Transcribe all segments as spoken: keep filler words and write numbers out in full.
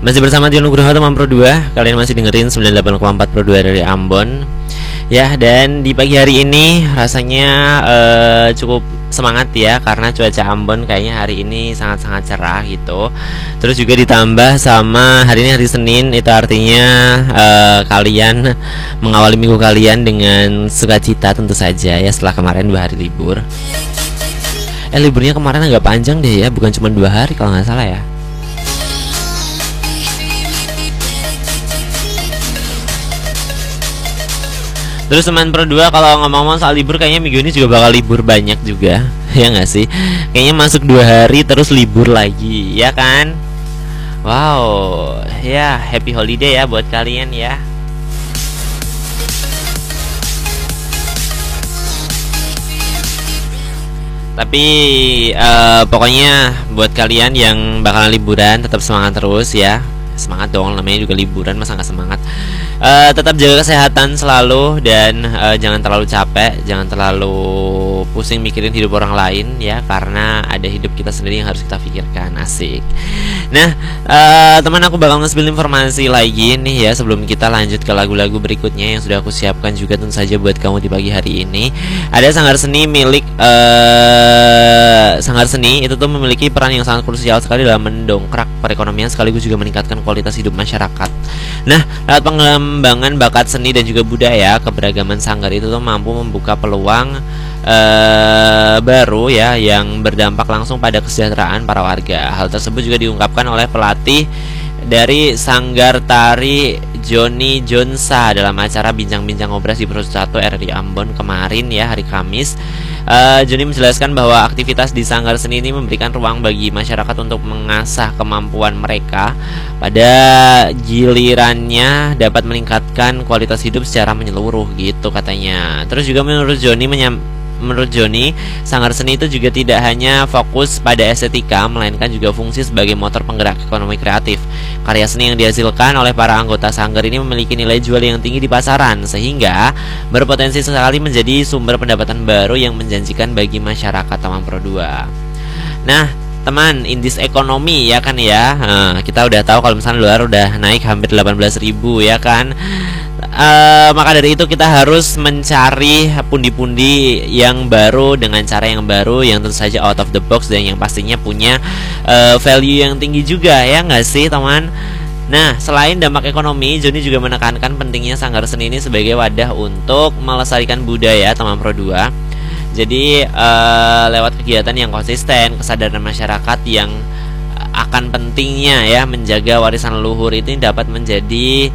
Masih bersama Tio Nugroho teman Pro dua. Kalian masih dengerin sembilan puluh delapan koma empat Pro dua dari Ambon. Ya, dan di pagi hari ini rasanya uh, cukup semangat ya, karena cuaca Ambon kayaknya hari ini sangat-sangat cerah gitu. Terus juga ditambah sama hari ini hari Senin, itu artinya uh, kalian mengawali minggu kalian dengan sukacita tentu saja ya, setelah kemarin dua hari libur. Eh liburnya kemarin agak panjang deh ya, bukan cuma dua hari kalau nggak salah ya. Terus teman Pro dua, kalau ngomong-ngomong soal libur, kayaknya minggu ini juga bakal libur banyak juga. Ya nggak sih? Kayaknya masuk dua hari terus libur lagi, ya kan? Wow, ya happy holiday ya buat kalian ya. Tapi uh, pokoknya buat kalian yang bakalan liburan, tetap semangat terus ya. Semangat dong, namanya juga liburan, masa nggak semangat. uh, Tetap jaga kesehatan selalu. Dan uh, jangan terlalu capek, jangan terlalu pusing mikirin hidup orang lain ya, karena ada hidup kita sendiri yang harus kita pikirkan. Asik. Nah uh, teman, aku bakal nge-spill informasi lagi nih ya, sebelum kita lanjut ke lagu-lagu berikutnya yang sudah aku siapkan juga tentu saja buat kamu di pagi hari ini. Ada sanggar seni milik uh, Sanggar seni itu tuh memiliki peran yang sangat krusial sekali dalam mendongkrak perekonomian sekaligus juga meningkatkan kualitas hidup masyarakat. Nah, lewat pengembangan bakat seni dan juga budaya, keberagaman sanggar itu tuh mampu membuka peluang uh, baru ya, yang berdampak langsung pada kesejahteraan para warga. Hal tersebut juga diungkapkan oleh pelatih dari Sanggar Tari Joni Jonsa dalam acara bincang-bincang ngobras di Pro satu R R I Ambon kemarin ya, hari Kamis. uh, Joni menjelaskan bahwa aktivitas di sanggar seni ini memberikan ruang bagi masyarakat untuk mengasah kemampuan mereka, pada gilirannya dapat meningkatkan kualitas hidup secara menyeluruh gitu katanya. Terus juga menurut Joni menyam Menurut Joni, sanggar seni itu juga tidak hanya fokus pada estetika, melainkan juga fungsi sebagai motor penggerak ekonomi kreatif. Karya seni yang dihasilkan oleh para anggota sanggar ini memiliki nilai jual yang tinggi di pasaran, sehingga berpotensi sekali menjadi sumber pendapatan baru yang menjanjikan bagi masyarakat teman Pro dua. Nah teman, indeks ekonomi ya kan ya, nah, kita udah tahu kalau misalnya dolar udah naik hampir delapan belas ribu ya kan. Uh, maka dari itu kita harus mencari pundi-pundi yang baru dengan cara yang baru, yang tentu saja out of the box dan yang pastinya punya uh, value yang tinggi juga, ya nggak sih teman? Nah, selain dampak ekonomi, Joni juga menekankan pentingnya sanggar seni ini sebagai wadah untuk melestarikan budaya teman Pro dua. Jadi uh, lewat kegiatan yang konsisten, kesadaran masyarakat yang akan pentingnya ya menjaga warisan leluhur itu dapat menjadi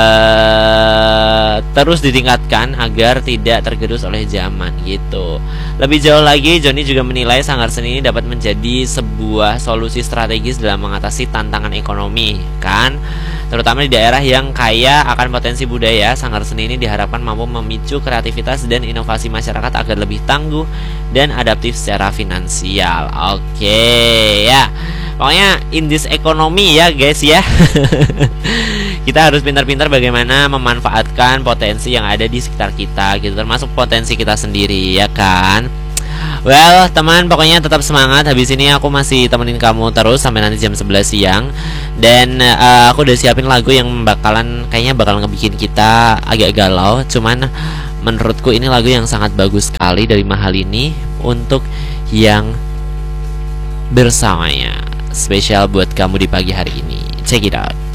Uh, terus ditingkatkan agar tidak tergerus oleh zaman gitu. Lebih jauh lagi, Joni juga menilai sanggar seni ini dapat menjadi sebuah solusi strategis dalam mengatasi tantangan ekonomi kan, terutama di daerah yang kaya akan potensi budaya. Sanggar seni ini diharapkan mampu memicu kreativitas dan inovasi masyarakat agar lebih tangguh dan adaptif secara finansial. Oke ya, pokoknya indeks ekonomi ya guys ya. Kita harus pintar-pintar bagaimana memanfaatkan potensi yang ada di sekitar kita gitu, termasuk potensi kita sendiri ya kan. Well teman, pokoknya tetap semangat. Habis ini aku masih temenin kamu terus sampai nanti jam sebelas siang. Dan uh, aku udah siapin lagu yang bakalan kayaknya bakal ngebikin kita agak galau. Cuman menurutku ini lagu yang sangat bagus sekali dari Mahal ini untuk yang bersamanya. Spesial buat kamu di pagi hari ini. Check it out.